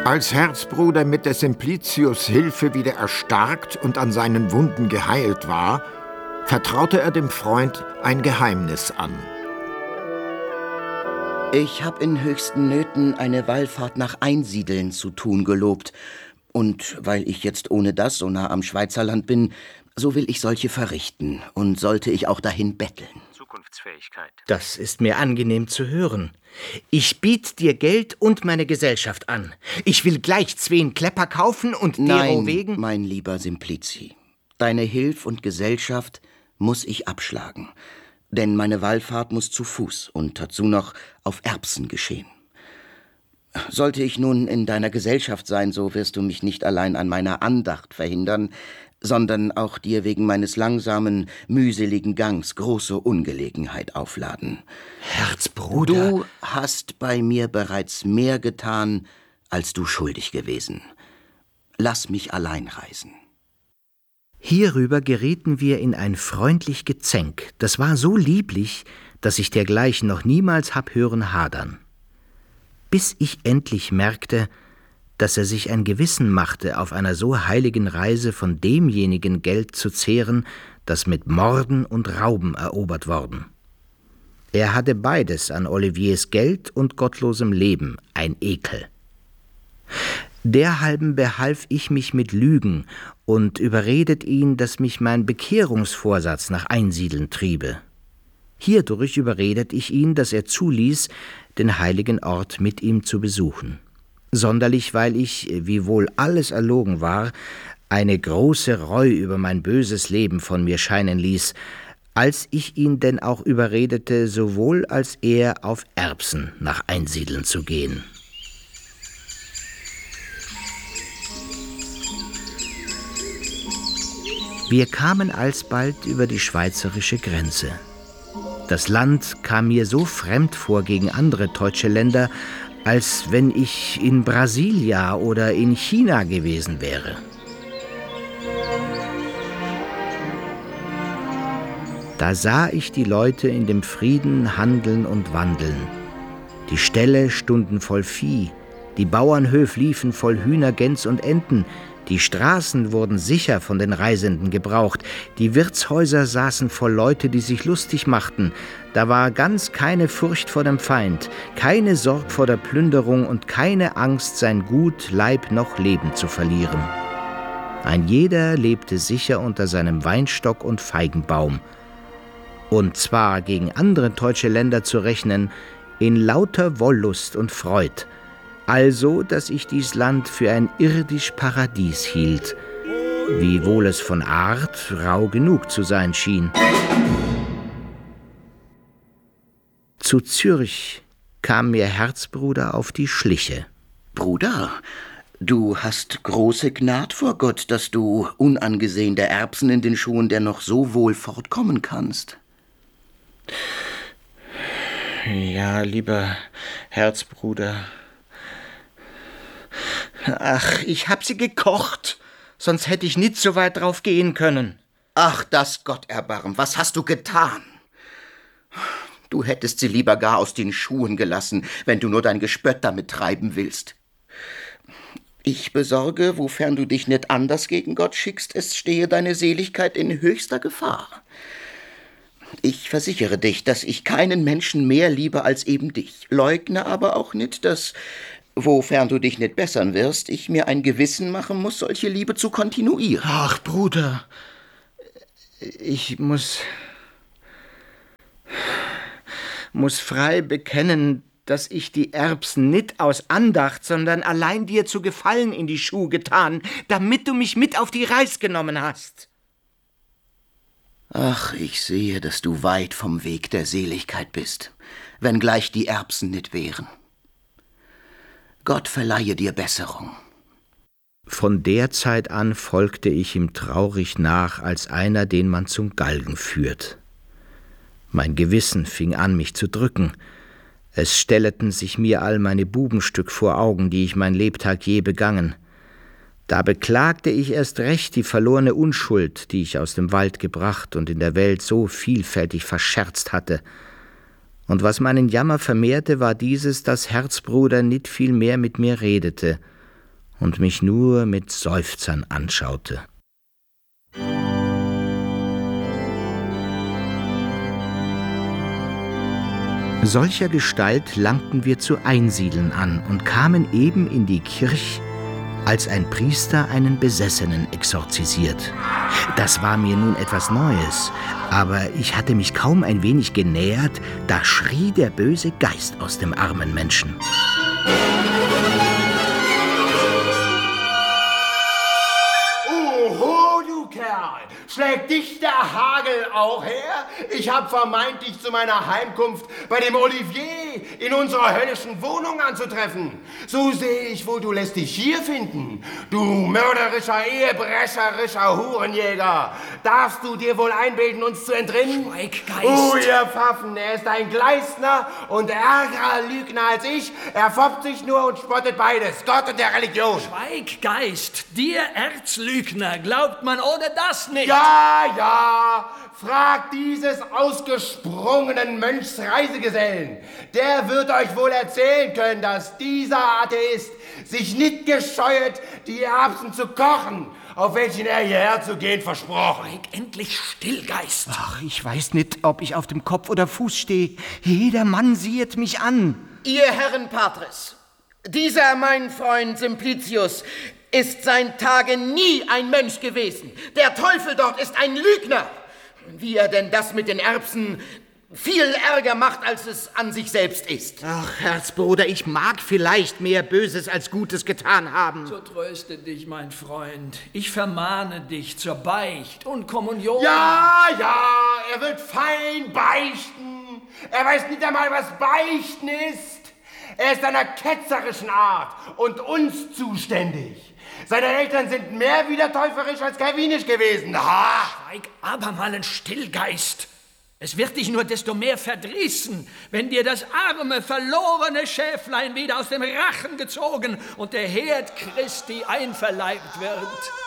Als Herzbruder mit des Simplicius Hilfe wieder erstarkt und an seinen Wunden geheilt war, vertraute er dem Freund ein Geheimnis an. Ich habe in höchsten Nöten eine Wallfahrt nach Einsiedeln zu tun gelobt. Und weil ich jetzt ohne das so nah am Schweizerland bin, so will ich solche verrichten. Und sollte ich auch dahin betteln. Zukunftsfähigkeit. Das ist mir angenehm zu hören. Ich biet dir Geld und meine Gesellschaft an. Ich will gleich 2 Klepper kaufen und derowegen... Nein, mein lieber Simplici. Deine Hilf und Gesellschaft muss ich abschlagen. Denn meine Wallfahrt muss zu Fuß und dazu noch auf Erbsen geschehen. Sollte ich nun in deiner Gesellschaft sein, so wirst du mich nicht allein an meiner Andacht verhindern, sondern auch dir wegen meines langsamen, mühseligen Gangs große Ungelegenheit aufladen. Herzbruder! Du hast bei mir bereits mehr getan, als du schuldig gewesen. Lass mich allein reisen. Hierüber gerieten wir in ein freundlich Gezänk. Das war so lieblich, dass ich dergleichen noch niemals hab hören hadern. Bis ich endlich merkte, dass er sich ein Gewissen machte, auf einer so heiligen Reise von demjenigen Geld zu zehren, das mit Morden und Rauben erobert worden. Er hatte beides an Oliviers Geld und gottlosem Leben, ein Ekel. Derhalben behalf ich mich mit Lügen und überredet ihn, dass mich mein Bekehrungsvorsatz nach Einsiedeln triebe. Hierdurch überredet ich ihn, dass er zuließ, den heiligen Ort mit ihm zu besuchen. Sonderlich, weil ich, wiewohl alles erlogen war, eine große Reu über mein böses Leben von mir scheinen ließ, als ich ihn denn auch überredete, sowohl als er auf Erbsen nach Einsiedeln zu gehen. Wir kamen alsbald über die schweizerische Grenze. Das Land kam mir so fremd vor gegen andere deutsche Länder, als wenn ich in Brasilia oder in China gewesen wäre. Da sah ich die Leute in dem Frieden handeln und wandeln. Die Ställe stunden voll Vieh, die Bauernhöfe liefen voll Hühner, Gäns und Enten, die Straßen wurden sicher von den Reisenden gebraucht, die Wirtshäuser saßen voll Leute, die sich lustig machten, da war ganz keine Furcht vor dem Feind, keine Sorg vor der Plünderung und keine Angst, sein Gut, Leib noch Leben zu verlieren. Ein jeder lebte sicher unter seinem Weinstock und Feigenbaum, und zwar gegen andere deutsche Länder zu rechnen, in lauter Wollust und Freud, also, dass ich dies Land für ein irdisch Paradies hielt, wiewohl es von Art rau genug zu sein schien. Zu Zürich kam mir Herzbruder auf die Schliche. Bruder, du hast große Gnad vor Gott, dass du unangesehen der Erbsen in den Schuhen dennoch so wohl fortkommen kannst. Ja, lieber Herzbruder. Ach, ich hab sie gekocht, sonst hätte ich nicht so weit drauf gehen können. Ach, das Gott erbarm, was hast du getan? Du hättest sie lieber gar aus den Schuhen gelassen, wenn du nur dein Gespött damit treiben willst. Ich besorge, wofern du dich nicht anders gegen Gott schickst, es stehe deine Seligkeit in höchster Gefahr. Ich versichere dich, dass ich keinen Menschen mehr liebe als eben dich, leugne aber auch nicht, dass, wofern du dich nicht bessern wirst, ich mir ein Gewissen machen muss, solche Liebe zu kontinuieren. Ach, Bruder, ich muss frei bekennen, dass ich die Erbsen nicht aus Andacht, sondern allein dir zu Gefallen in die Schuhe getan, damit du mich mit auf die Reis genommen hast. Ach, ich sehe, dass du weit vom Weg der Seligkeit bist, wenngleich die Erbsen nicht wären. Gott verleihe dir Besserung. Von der Zeit an folgte ich ihm traurig nach, als einer, den man zum Galgen führt. Mein Gewissen fing an, mich zu drücken. Es stelleten sich mir all meine Bubenstück vor Augen, die ich mein Lebtag je begangen. Da beklagte ich erst recht die verlorene Unschuld, die ich aus dem Wald gebracht und in der Welt so vielfältig verscherzt hatte. Und was meinen Jammer vermehrte, war dieses, dass Herzbruder nicht viel mehr mit mir redete und mich nur mit Seufzern anschaute. Solcher Gestalt langten wir zu Einsiedeln an und kamen eben in die Kirch, als ein Priester einen Besessenen exorzisiert. Das war mir nun etwas Neues, aber ich hatte mich kaum ein wenig genähert, da schrie der böse Geist aus dem armen Menschen. Oho, du Kerl! Schlägt dich der Hagel auch her? Ich hab vermeintlich zu meiner Heimkunft bei dem Olivier in unserer höllischen Wohnung anzutreffen. So sehe ich wohl, du lässt dich hier finden. Du mörderischer, ehebrecherischer Hurenjäger. Darfst du dir wohl einbilden, uns zu entrinnen? Schweiggeist! Oh, ihr Pfaffen, er ist ein Gleisner und ärgerer Lügner als ich. Er foppt sich nur und spottet beides, Gott und der Religion. Schweiggeist! Dir, Erzlügner, glaubt man ohne das nicht! Ja, fragt dieses ausgesprungenen Mönchs Reisegesellen. Der wird euch wohl erzählen können, dass dieser Atheist sich nicht gescheuet, die Erbsen zu kochen, auf welchen er hierher zu gehen versprochen. Schweig endlich still, Geist! Ach, ich weiß nicht, ob ich auf dem Kopf oder Fuß stehe. Jeder Mann sieht mich an. Ihr Herren Patres, dieser mein Freund Simplicius ist seit Tage nie ein Mönch gewesen. Der Teufel dort ist ein Lügner. Wie er denn das mit den Erbsen viel ärger macht, als es an sich selbst ist. Ach, Herzbruder, ich mag vielleicht mehr Böses als Gutes getan haben. So tröste dich, mein Freund. Ich vermahne dich zur Beicht und Kommunion. Ja, er wird fein beichten. Er weiß nicht einmal, was Beichten ist. Er ist einer ketzerischen Art und uns zuständig. Seine Eltern sind mehr wiedertäuferisch als calvinisch gewesen. Ha! Schweig abermalen still, Geist. Es wird dich nur desto mehr verdrießen, wenn dir das arme, verlorene Schäflein wieder aus dem Rachen gezogen und der Herd Christi einverleibt wird.